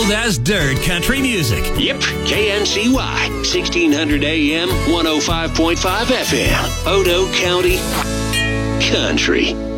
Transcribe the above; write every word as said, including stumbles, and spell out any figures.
cold as dirt country music. Yep, K N C Y, sixteen hundred A M, one oh five point five F M, Odo County Country.